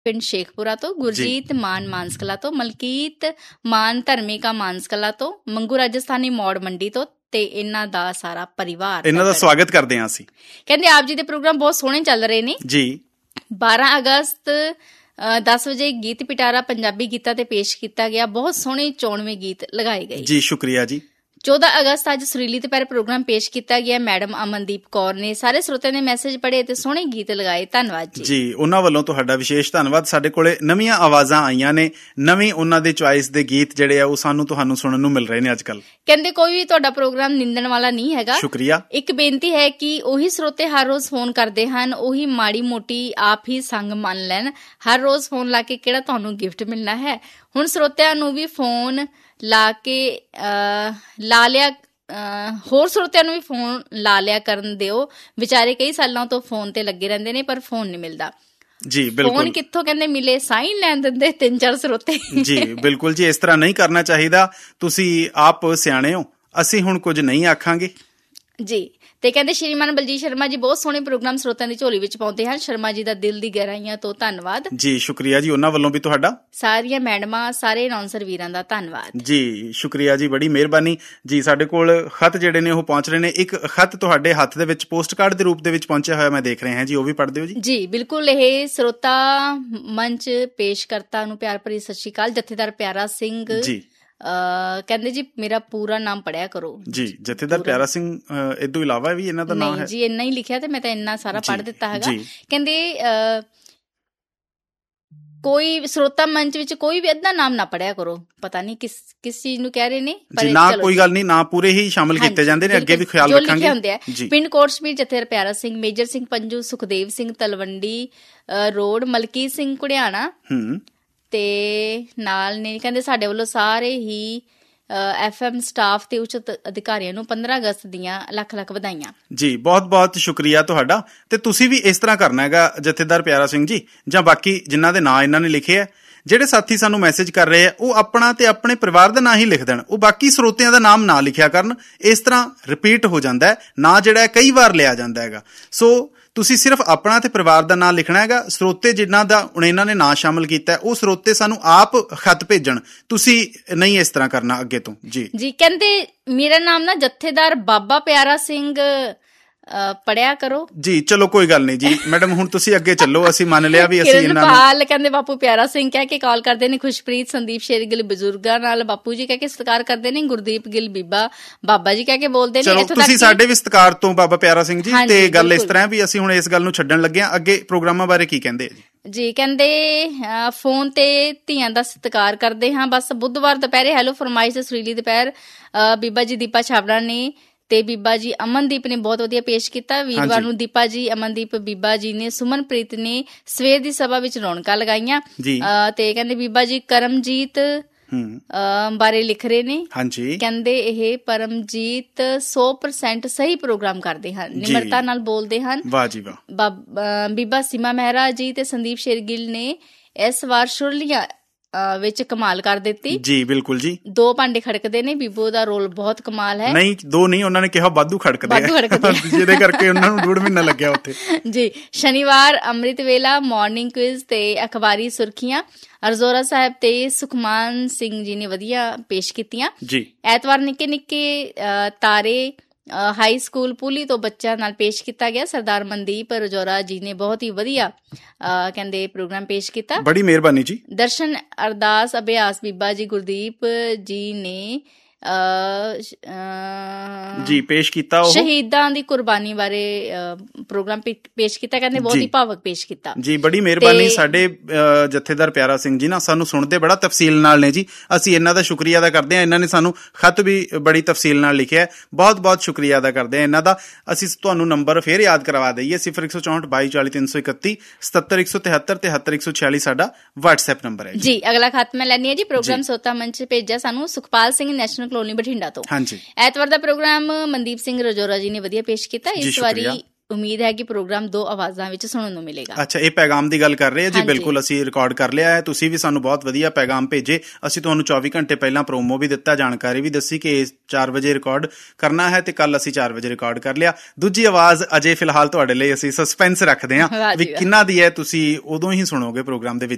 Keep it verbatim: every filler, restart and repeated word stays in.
ਪਿੰਡ ਸ਼ੇਖਪੁਰਾ ਤੋਂ, ਗੁਰਜੀਤ ਮਾਨ ਮਾਨਸਕਲਾ ਤੋਂ, ਮਲਕੀਤ ਮਾਨ ਧਰਮਿਕਾ ਮਾਨਸਕਲਾ ਤੋਂ, ਮੰਗੂ ਰਾਜਸਥਾਨੀ ਮੌੜ ਮੰਡੀ ਤੋਂ ਤੇ ਇਹਨਾਂ ਦਾ ਸਾਰਾ ਪਰਿਵਾਰ, ਇਹਨਾਂ ਦਾ ਸਵਾਗਤ ਕਰਦੇ ਹਾਂ ਅਸੀਂ। ਕਹਿੰਦੇ ਆਪ ਜੀ ਦੇ ਪ੍ਰੋਗਰਾਮ ਬਹੁਤ ਸੋਹਣੇ ਚੱਲ ਰਹੇ ਨੇ ਜੀ। ਬਾਰਾਂ ਅਗਸਤ ਦਸ ਵਜੇ ਗੀਤ ਪਿਟਾਰਾ ਪੰਜਾਬੀ ਗੀਤਾਂ ਤੇ ਪੇਸ਼ ਕੀਤਾ ਗਿਆ, ਬਹੁਤ ਸੋਹਣੇ ਚੋਣਵੇਂ ਗੀਤ ਲਗਾਏ ਗਏ ਜੀ। ਸ਼ੁਕਰੀਆ ਜੀ। ਚੌਦਾਂ ਅਗਸਤ ਅੱਜ ਸੁਰੀਲੀ ਦੁਪਹਿਰ ਪ੍ਰੋਗਰਾਮ ਪੇਸ਼ ਕੀਤਾ ਗਿਆ, ਮੈਡਮ ਅਮਨਦੀਪ ਕੌਰ ਨੇ ਸਾਰੇ ਸਰੋਤਿਆਂ ਨੇ ਮੈਸੇਜ ਪੜ੍ਹੇ ਤੇ ਸੋਹਣੇ ਗੀਤ ਲਗਾਏ, ਧੰਨਵਾਦ ਜੀ। ਜੀ, ਉਹਨਾਂ ਵੱਲੋਂ ਤੁਹਾਡਾ ਵਿਸ਼ੇਸ਼ ਧੰਨਵਾਦ। ਸਾਡੇ ਕੋਲੇ ਨਵੀਆਂ ਆਵਾਜ਼ਾਂ ਆਈਆਂ ਨੇ, ਨਵੀਂ ਉਹਨਾਂ ਦੇ ਚੁਆਇਸ ਦੇ ਗੀਤ ਜਿਹੜੇ ਆ ਉਹ ਸਾਨੂੰ ਤੁਹਾਨੂੰ ਸੁਣਨ ਨੂੰ ਮਿਲ ਰਹੇ ਨੇ ਅੱਜ ਕੱਲ। ਕਹਿੰਦੇ ਕੋਈ ਵੀ ਤੁਹਾਡਾ ਪ੍ਰੋਗਰਾਮ ਨਿੰਦਣ ਵਾਲਾ ਨਹੀਂ ਹੈਗਾ। ਸ਼ੁਕਰੀਆ। ਇੱਕ ਬੇਨਤੀ ਹੈ ਕਿ ਉਹੀ ਸਰੋਤੇ ਹਰ ਰੋਜ਼ ਫੋਨ ਕਰਦੇ ਹਨ, ਉਹੀ ਮਾੜੀ ਮੋਟੀ ਆਪ ਹੀ ਸੰਗ ਮੰਨ ਲੈਣ। ਹਰ ਰੋਜ਼ ਫੋਨ ਲਾ ਕੇ ਕਿਹੜਾ ਤੁਹਾਨੂੰ ਗਿਫਟ ਮਿਲਣਾ ਹੈ। ਹੁਣ ਸਰੋਤਿਆਂ ਨੂੰ ਵੀ ਫੋਨ ਲਾ ਕੇ ਲਾ ਲਿਆ ਹੋਰ ਸਰੋਤਿਆਂ ਨੂੰ ਵੀ ਫੋਨ ਲਾ ਲਿਆ ਕਰਨ ਦਿਓ, ਵਿਚਾਰੇ ਕਈ ਸਾਲਾਂ ਤੋਂ ਫੋਨ ਤੇ ਲੱਗੇ ਰਹਿੰਦੇ ਨੇ ਪਰ ਫੋਨ ਨਹੀਂ ਮਿਲਦਾ। ਜੀ ਬਿਲਕੁਲ। ਫੋਨ ਕਿੱਥੋਂ ਕਹਿੰਦੇ ਮਿਲੇ, ਸਾਈਨ ਲੈਣ ਦਿੰਦੇ ਤਿੰਨ ਚਾਰ ਸਰੋਤੇ। ਜੀ ਬਿਲਕੁਲ ਜੀ, ਇਸ ਤਰ੍ਹਾਂ ਨਹੀਂ ਕਰਨਾ ਚਾਹੀਦਾ। ਤੁਸੀਂ ਆਪ ਸਿਆਣੇ ਹੋ, ਅਸੀਂ ਹੁਣ ਕੁਝ ਨਹੀਂ ਆਖਾਂਗੇ ਜੀ। ਤੇ ਕਹਿੰਦੇ ਸ਼੍ਰੀਮਾਨ ਬਲਜੀਤ ਸ਼ਰਮਾ ਜੀ ਬਹੁਤ ਸੋਹਣੇ ਪ੍ਰੋਗਰਾਮ ਸਰੋਤਿਆਂ ਦੀ ਝੋਲੀ ਵਿੱਚ ਪਾਉਂਦੇ ਹਨ। ਸ਼ਰਮਾ ਜੀ ਦਾ ਦਿਲ ਦੀ ਗਹਿਰਾਈਆਂ ਤੋਂ ਧੰਨਵਾਦ ਜੀ। ਸ਼ੁਕਰੀਆ ਜੀ, ਉਹਨਾਂ ਵੱਲੋਂ ਵੀ ਤੁਹਾਡਾ। ਸਾਰੀਆਂ ਮੈਡਮਾਂ, ਸਾਰੇ ਅਨਾਉਂਸਰ ਵੀਰਾਂ ਦਾ ਧੰਨਵਾਦ ਜੀ। ਸ਼ੁਕਰੀਆ ਜੀ, ਬੜੀ ਮਿਹਰਬਾਨੀ ਜੀ। ਸਾਡੇ ਕੋਲ ਖਤ ਜਿਹੜੇ ਨੇ ਉਹ ਪਹੁੰਚ ਰਹੇ ਨੇ। ਇੱਕ ਖਤ ਤੁਹਾਡੇ ਹੱਥ ਦੇ ਵਿੱਚ ਪੋਸਟ ਕਾਰਡ ਦੇ ਰੂਪ ਦੇ ਵਿੱਚ ਪਹੁੰਚਿਆ ਹੋਇਆ ਮੈਂ ਦੇਖ ਰਿਹਾ ਹਾਂ ਜੀ, ਉਹ ਵੀ ਪੜ੍ਹ ਦਿਓ ਜੀ। ਜੀ ਬਿਲਕੁਲ। ਇਹ ਸਰੋਤਾ ਮੰਚ ਪੇਸ਼ਕਰਤਾ ਨੂੰ ਪਿਆਰ ਭਰੀ ਸਤਿ ਸ਼੍ਰੀ ਅਕਾਲ। ਜਥੇਦਾਰ ਪਿਆਰਾ ਸਿੰਘ ਜੀ ਕਹਿੰਦੇ ਜੀ ਮੇਰਾ ਪੂਰਾ ਨਾਮ ਪੜਿਆ ਕਰੋ ਜੀ। ਜਥੇਦਾਰ ਪਿਆਰਾ ਸਿੰਘ ਇਹ ਤੋਂ ਇਲਾਵਾ ਵੀ ਇਹਨਾਂ ਦਾ ਨਾਮ ਹੈ ਜੀ? ਇੰਨਾ ਹੀ ਲਿਖਿਆ ਤੇ ਮੈਂ ਤਾਂ ਇੰਨਾ ਸਾਰਾ ਪੜ੍ਹ ਦਿੱਤਾ ਹੈਗਾ। ਕਹਿੰਦੇ ਕੋਈ ਸਰੋਤਾ ਮੰਚ ਵਿੱਚ ਕੋਈ ਵੀ ਅੱਧਾ ਨਾਮ ਨਾ ਪੜਿਆ ਕਰੋ। ਪਤਾ ਨਹੀਂ ਕਿਸ ਕਿਸ ਚੀਜ਼ ਨੂੰ ਕਹਿ ਰਹੇ ਨੇ ਜੀ। ਨਾ ਕੋਈ ਗੱਲ ਨਹੀਂ, ਨਾ ਪੂਰੇ ਹੀ ਸ਼ਾਮਿਲ ਕੀਤੇ ਜਾਂਦੇ ਨੇ, ਅੱਗੇ ਵੀ ਖਿਆਲ ਰੱਖਾਂਗੇ ਹੁੰਦੇ ਆ। ਪਿੰਡ ਕੋਟਸ਼ਮੀਰ ਜਥੇਦਾਰ ਪਿਆਰਾ ਸਿੰਘ, ਮੇਜਰ ਸਿੰਘ ਪੰਜੂ, ਸੁਖਦੇਵ ਸਿੰਘ ਤਲਵੰਡੀ ਰੋਡ, ਮਲਕੀਤ ਸਿੰਘ ਘੁੜਿਆਣਾ ਹੂੰ ਤੇ ਨਾਲ ਨੇ। ਕਹਿੰਦੇ ਸਾਡੇ ਵੱਲੋਂ ਸਾਰੇ ਹੀ ਐਫ ਐਮ ਸਟਾਫ ਤੇ ਉੱਚ ਅਧਿਕਾਰੀਆਂ ਨੂੰ ਪੰਦਰਾਂ ਅਗਸਤ ਦੀਆਂ ਲੱਖ ਲੱਖ ਵਧਾਈਆਂ ਜੀ। ਬਹੁਤ ਬਹੁਤ ਸ਼ੁਕਰੀਆ ਤੁਹਾਡਾ। ਤੇ ਤੁਸੀਂ ਵੀ ਇਸ ਤਰ੍ਹਾਂ ਕਰਨਾ ਹੈਗਾ ਜਥੇਦਾਰ ਪਿਆਰਾ ਸਿੰਘ ਜੀ, ਜਾਂ ਬਾਕੀ ਜਿਨ੍ਹਾਂ ਦੇ ਨਾਂ ਇਹਨਾਂ ਨੇ ਲਿਖੇ ਹੈ। ਜਿਹੜੇ ਸਾਥੀ ਸਾਨੂੰ ਮੈਸੇਜ ਕਰ ਰਹੇ ਆ ਉਹ ਆਪਣਾ ਤੇ ਆਪਣੇ ਪਰਿਵਾਰ ਦਾ ਨਾਂ ਹੀ ਲਿਖ ਦੇਣ, ਉਹ ਬਾਕੀ ਸਰੋਤਿਆਂ ਦਾ ਨਾਮ ਨਾ ਲਿਖਿਆ ਕਰਨ। ਇਸ ਤਰ੍ਹਾਂ ਰਿਪੀਟ ਹੋ ਜਾਂਦਾ ਹੈ, ਨਾਂ ਜਿਹੜਾ ਕਈ ਵਾਰ ਲਿਆ ਜਾਂਦਾ ਹੈਗਾ। ਸੋ ਤੁਸੀਂ ਸਿਰਫ ਆਪਣਾ ਤੇ ਪਰਿਵਾਰ ਦਾ ਨਾਂ ਲਿਖਣਾ ਹੈਗਾ। ਸਰੋਤੇ ਜਿਨ੍ਹਾਂ ਦਾ ਹੁਣ ਇਹਨਾਂ ਨੇ ਨਾਂ ਸ਼ਾਮਲ ਕੀਤਾ ਉਹ ਸਰੋਤੇ ਸਾਨੂੰ ਆਪ ਖਤ ਭੇਜਣ, ਤੁਸੀਂ ਨਹੀਂ ਇਸ ਤਰ੍ਹਾਂ ਕਰਨਾ ਅੱਗੇ ਤੋਂ ਜੀ। ਜੀ ਕਹਿੰਦੇ ਮੇਰਾ ਨਾਮ ਨਾ ਜਥੇਦਾਰ ਬਾਬਾ ਪਿਆਰਾ ਸਿੰਘ ਪੜਿਆ ਕਰੋ ਜੀ। ਚਲੋ ਕੋਈ ਗੱਲ ਨਹੀਂ ਜੀ ਮੈਡਮ, ਹੁਣ ਤੁਸੀਂ ਅੱਗੇ ਚੱਲੋ, ਅਸੀਂ ਮੰਨ ਲਿਆ ਵੀ ਅਸੀਂ ਇਹਨਾਂ ਨੂੰ। ਕਹਿੰਦੇ ਬਾਪੂ ਪਿਆਰਾ ਸਿੰਘ ਕਹਿ ਕੇ ਕਾਲ ਕਰਦੇ ਨੇ। ਖੁਸ਼ਪ੍ਰੀਤ ਸੰਦੀਪ ਸ਼ੇਰ ਗਿੱਲ ਬਜ਼ੁਰਗਾਂ ਨਾਲ ਬਾਪੂ ਜੀ ਕਹਿ ਕੇ ਸਤਿਕਾਰ ਕਰਦੇ ਨੇ। ਗੁਰਦੀਪ ਗਿੱਲ ਬੀਬਾ ਬਾਬਾ ਜੀ ਕਹਿ ਕੇ ਬੋਲਦੇ ਨੇ। ਤੁਸੀਂ ਸਾਡੇ ਵੀ ਸਤਿਕਾਰ ਤੋਂ ਬਾਬਾ ਪਿਆਰਾ ਸਿੰਘ ਜੀ। ਤੇ ਗੱਲ ਇਸ ਤਰ੍ਹਾਂ ਵੀ ਅਸੀਂ ਹੁਣ ਇਸ ਗੱਲ ਨੂੰ ਛੱਡਣ ਲੱਗੇ ਹਾਂ, ਅੱਗੇ ਪ੍ਰੋਗਰਾਮਾਂ ਬਾਰੇ ਕੀ ਕਹਿੰਦੇ ਜੀ? ਜੀ ਕਹਿੰਦੇ ਫੋਨ ਤੇ ਧੀਆਂ ਦਾ ਸਤਿਕਾਰ ਕਰਦੇ ਹਾਂ। ਬਸ ਬੁੱਧਵਾਰ ਦੁਪਹਿਰੇ ਹੈਲੋ ਫਰਮਾਇਸ਼ ਸੁਰੀਲੀ ਦੁਪਹਿਰ ਬੀਬਾ ਜੀ ਦੀਪਾ ਛਾਬੜਾ ਨੇ ਤੇ ਬੀਬਾ ਜੀ ਅਮਨਦੀਪ ਨੇ ਬਹੁਤ ਵਧੀਆ ਪੇਸ਼ ਕੀਤਾ। ਵੀਰਵਾਰ ਨੂੰ ਦੀਪਾ ਜੀ, ਅਮਨਦੀਪ, ਬੀਬਾ ਜੀ ਨੇ, ਸੁਮਨਪ੍ਰੀਤ ਨੇ ਸਵੇਰ ਦੀ ਸਭਾ ਵਿੱਚ ਰੌਣਕਾਂ ਲਗਾਈਆਂ। ਤੇ ਕਹਿੰਦੇ ਬੀਬਾ ਜੀ ਕਰਮਜੀਤ ਬਾਰੇ ਲਿਖ ਰਹੇ ਨੇ। ਕਹਿੰਦੇ ਇਹ ਪਰਮਜੀਤ ਸੌ ਪ੍ਰਸੈਂਟ ਸਹੀ ਪ੍ਰੋਗਰਾਮ ਕਰਦੇ ਹਨ, ਨਿਮਰਤਾ ਨਾਲ ਬੋਲਦੇ ਹਨ। ਬੀਬਾ ਸੀਮਾ ਮਹਿਰਾ ਜੀ ਤੇ ਸੰਦੀਪ ਸ਼ੇਰਗਿੱਲ ਨੇ ਇਸ ਵਾਰ ਸੁਰਲੀਆਂ ਵਿੱਚ ਕਮਾਲ ਕਰ ਦਿੱਤੀ ਜੀ। ਬਿਲਕੁਲ ਜੀ। ਦੋ ਭਾਂਡੇ ਖੜਕਦੇ ਨੇ, ਬੀਬੋ ਦਾ ਰੋਲ ਬਹੁਤ ਕਮਾਲ ਹੈ। ਨਹੀਂ ਦੋ ਨਹੀਂ, ਉਹਨਾਂ ਨੇ ਕਿਹਾ ਵਾਧੂ ਖੜਕਦੇ ਆ, ਜਿਹਦੇ ਕਰਕੇ ਉਹਨਾਂ ਨੂੰ ਡੂਢ ਮਹੀਨਾ ਲੱਗਿਆ ਉੱਥੇ ਜੀ। ਸ਼ਨੀਵਾਰ ਅੰਮ੍ਰਿਤ ਵੇਲਾ, ਮਾਰਨਿੰਗ ਕੁਇਜ਼ ਤੇ ਅਖਬਾਰੀ ਸੁਰਖੀਆਂ ਅਰਜ਼ੋਰਾ ਸਾਹਿਬ ਤੇ ਸੁਖਮਾਨ ਸਿੰਘ ਜੀ ਨੇ ਵਧੀਆ ਪੇਸ਼ ਕੀਤੀਆਂ ਜੀ। ਐਤਵਾਰ ਨਿੱਕੇ ਨਿੱਕੇ ਤਾਰੇ ਹਾਈ ਸਕੂਲ ਪੂਲੀ ਤੋਂ ਬੱਚਿਆਂ ਨਾਲ ਪੇਸ਼ ਕੀਤਾ ਗਿਆ। ਸਰਦਾਰ ਮਨਦੀਪ ਰਜੌਰਾ ਜੀ ਨੇ ਬਹੁਤ ਹੀ ਵਧੀਆ ਕਹਿੰਦੇ ਪ੍ਰੋਗਰਾਮ ਪੇਸ਼ ਕੀਤਾ। ਬੜੀ ਮਿਹਰਬਾਨੀ ਜੀ। ਦਰਸ਼ਨ ਅਰਦਾਸ ਅਭਿਆਸ ਬੀਬਾ ਜੀ ਗੁਰਦੀਪ ਜੀ ਨੇ ਜੀ ਪੇਸ਼ ਕੀਤਾ। ਸ਼ਹੀਦਾਂ ਦੀ ਕੁਰਬਾਨੀ ਬਾਰੇ ਪ੍ਰੋਗਰਾਮ ਪੇਸ਼ ਕੀਤਾ। ਕਹਿੰਦੇ ਬਹੁਤ ਹੀ ਭਾਵਕ ਪੇਸ਼ ਕੀਤਾ ਜੀ। ਬੜੀ ਮਿਹਰਬਾਨੀ। ਸਾਡੇ ਜਥੇਦਾਰ ਪਿਆਰਾ ਸਿੰਘ ਜੀ ਨਾ ਸਾਨੂੰ ਸੁਣਦੇ ਬੜਾ ਤਫਸੀਲ ਨਾਲ ਨੇ ਜੀ, ਅਸੀਂ ਇਹਨਾਂ ਦਾ ਸ਼ੁਕਰੀਆ ਅਦਾ ਕਰਦੇ ਹਾਂ। ਇਹਨਾਂ ਨੇ ਸਾਨੂੰ ਖਤ ਵੀ ਬੜੀ ਤਫਸੀਲ ਨਾਲ ਲਿਖਿਆ, ਬਹੁਤ ਬਹੁਤ ਸ਼ੁਕਰੀਆ ਅਦਾ ਕਰਦੇ ਹਾਂ ਇਹਨਾਂ ਦਾ। ਅਸੀਂ ਤੁਹਾਨੂੰ ਨੰਬਰ ਫੇਰ ਯਾਦ ਕਰਵਾ ਦਈਏ, ਸਿਫਰ ਇੱਕ ਸੌ ਚੌਂਹਠ ਬਾਈ ਚਾਲੀ ਤਿੰਨ ਸੌ ਇਕੱਤੀ ਸਤੱਤਰ ਇੱਕ ਸੌ ਤਿਹੱਤਰ ਤਿਹੱਤਰ ਇੱਕ ਸੌ ਛਿਆਲੀ ਸਾਡਾ ਵਟਸਐਪ ਨੰਬਰ ਹੈ ਜੀ। ਅਗਲਾ ਖਤ ਮੈਂ ਲੈਣੀ ਹੈ ਜੀ। ਪ੍ਰੋਗਰਾਮ ਸੋਤਾ ਮੰਚ ਭੇਜਿਆ ਸਾਨੂੰ ਸੁਖਪਾਲ ਸਿੰਘ, ਨੈਸ਼ਨਲ ਕਲੋਨੀ ਬਠਿੰਡਾ ਤੋਂ। ਹਾਂਜੀ। ਐਤਵਾਰ ਦਾ ਪ੍ਰੋਗਰਾਮ ਮਨਦੀਪ ਸਿੰਘ ਰਜੌਰਾ ਜੀ ਨੇ ਵਧੀਆ ਪੇਸ਼ ਕੀਤਾ। ਇਸ ਵਾਰੀ ਉਮੀਦ ਹੈ ਕਿ ਪ੍ਰੋਗਰਾਮ ਦੋ ਆਵਾਜ਼ਾਂ ਵਿੱਚ ਸੁਣਨ ਨੂੰ ਮਿਲੇਗਾ। ਅੱਛਾ, ਇਹ ਪੈਗਾਮ ਦੀ ਗੱਲ ਕਰ ਰਹੇ ਆ ਜੀ? ਬਿਲਕੁਲ, ਅਸੀਂ ਰਿਕਾਰਡ ਕਰ ਲਿਆ ਹੈ। ਤੁਸੀਂ ਵੀ ਸਾਨੂੰ ਬਹੁਤ ਵਧੀਆ ਪੈਗਾਮ ਭੇਜੇ। ਅਸੀਂ ਤੁਹਾਨੂੰ ਚੌਵੀ ਘੰਟੇ ਪਹਿਲਾਂ ਪ੍ਰੋਮੋ ਵੀ ਦਿੱਤਾ, ਜਾਣਕਾਰੀ ਵੀ ਦੱਸੀ ਕਿ ਚਾਰ ਵਜੇ ਰਿਕਾਰਡ ਕਰਨਾ ਹੈ ਤੇ ਕੱਲ ਅਸੀਂ ਚਾਰ ਵਜੇ ਰਿਕਾਰਡ ਕਰ ਲਿਆ। ਦੂਜੀ ਆਵਾਜ਼ ਅਜੇ ਫਿਲਹਾਲ ਤੁਹਾਡੇ ਲਈ ਅਸੀਂ ਸਸਪੈਂਸ ਰੱਖਦੇ ਹਾਂ ਵੀ ਕਿਹਨਾਂ ਦੀ ਹੈ, ਤੁਸੀਂ ਉਦੋਂ ਹੀ ਸੁਣੋਗੇ ਪ੍ਰੋਗਰਾਮ ਦੇ ਵਿੱਚ।